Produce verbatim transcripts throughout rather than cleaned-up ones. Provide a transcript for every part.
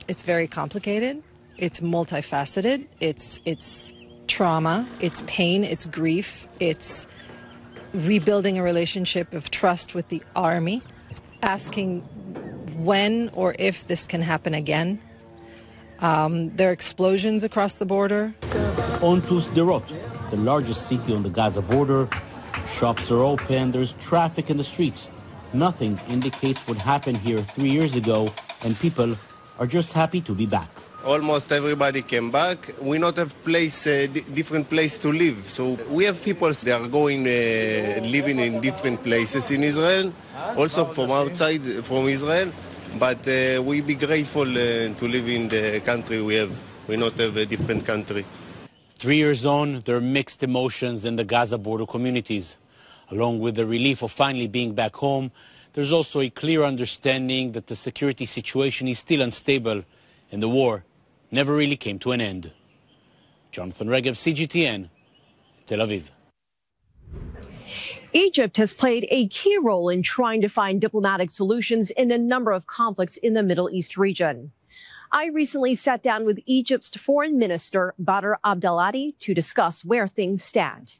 it's very complicated. It's multifaceted. It's it's trauma. It's pain. It's grief. It's rebuilding a relationship of trust with the army, asking when or if this can happen again. Um, there are explosions across the border. On to Sderot, the largest city on the Gaza border. Shops are open, there's traffic in the streets. Nothing indicates what happened here three years ago, and people are just happy to be back. Almost everybody came back. We not have place, uh, d- different place to live. So we have people that are going, uh, living in different places in Israel, also from outside, from Israel. But uh, we be grateful uh, to live in the country we have. We not have a different country. Three years on, there are mixed emotions in the Gaza border communities. Along with the relief of finally being back home, there's also a clear understanding that the security situation is still unstable and the war never really came to an end. Jonathan Regev, C G T N, Tel Aviv. Egypt has played a key role in trying to find diplomatic solutions in a number of conflicts in the Middle East region. I recently sat down with Egypt's Foreign Minister Badr Abdelhadi to discuss where things stand.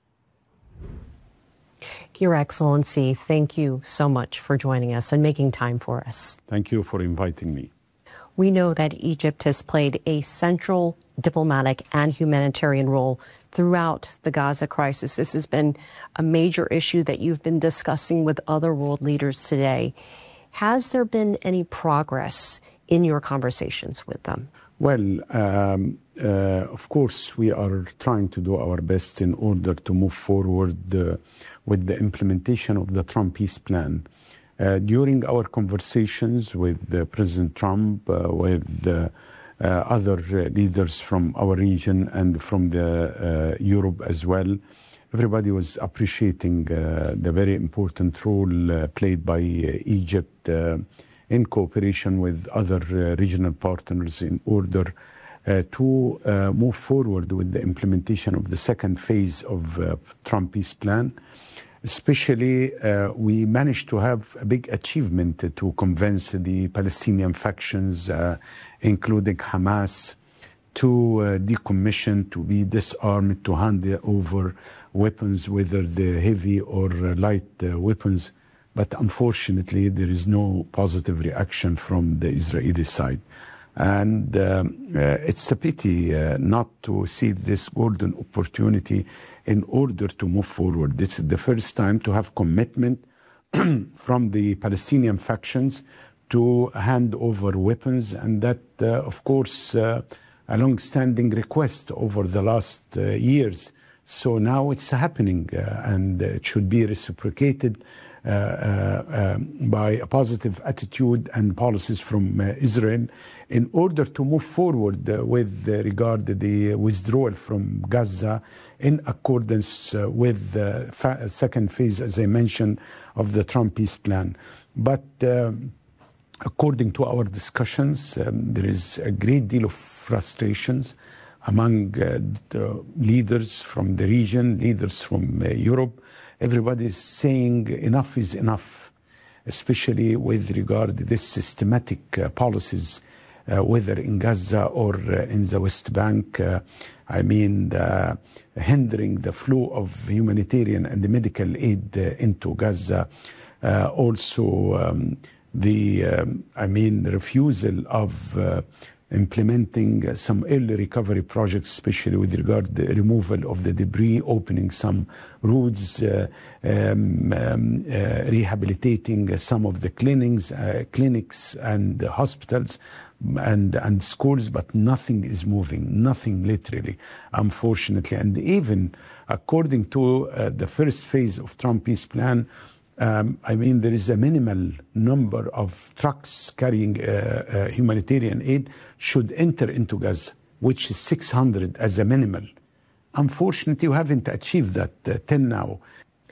Your Excellency, thank you so much for joining us and making time for us. Thank you for inviting me. We know that Egypt has played a central diplomatic and humanitarian role throughout the Gaza crisis. This has been a major issue that you've been discussing with other world leaders today. Has there been any progress in your conversations with them? Well, um, uh, of course, we are trying to do our best in order to move forward uh, with the implementation of the Trump peace plan. Uh, during our conversations with uh, President Trump, uh, with uh, uh, other uh, leaders from our region and from the uh, Europe as well, everybody was appreciating uh, the very important role uh, played by uh, Egypt uh, in cooperation with other uh, regional partners in order uh, to uh, move forward with the implementation of the second phase of uh, Trump peace plan. Especially, uh, we managed to have a big achievement to convince the Palestinian factions, uh, including Hamas, to uh, decommission, to be disarmed, to hand over weapons, whether they're heavy or light uh, weapons. But unfortunately, there is no positive reaction from the Israeli side. And um, uh, it's a pity uh, not to see this golden opportunity in order to move forward. This is the first time to have commitment from the Palestinian factions to hand over weapons. And that, uh, of course, uh, a long-standing request over the last uh, years. So now it's happening, uh, and it should be reciprocated uh, uh, um, by a positive attitude and policies from uh, Israel in order to move forward uh, with uh, regard to the withdrawal from Gaza in accordance uh, with the fa- second phase, as I mentioned, of the Trump peace plan. But uh, according to our discussions, um, there is a great deal of frustrations among uh, the leaders from the region, leaders from uh, Europe. Everybody is saying enough is enough, especially with regard to this systematic uh, policies, uh, whether in Gaza or uh, in the West Bank. Uh, I mean, uh, hindering the flow of humanitarian and the medical aid uh, into Gaza. Uh, also, um, the, um, I mean, refusal of uh, implementing some early recovery projects, especially with regard to the removal of the debris, opening some roads, uh, um, um, uh, rehabilitating some of the clinics, uh, clinics and hospitals and, and schools, but nothing is moving, nothing literally, unfortunately. And even according to uh, the first phase of Trump peace plan, Um, I mean, there is a minimal number of trucks carrying uh, uh, humanitarian aid should enter into Gaza, which is six hundred as a minimal. Unfortunately, we haven't achieved that uh, till now.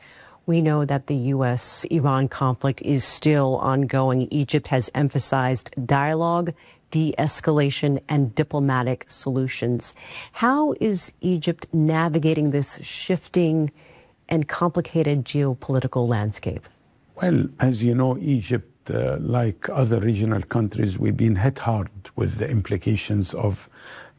We know that the U S Iran conflict is still ongoing. Egypt has emphasized dialogue, de-escalation, and diplomatic solutions. How is Egypt navigating this shifting and complicated geopolitical landscape? Well, as you know, Egypt uh, like other regional countries, we've been hit hard with the implications of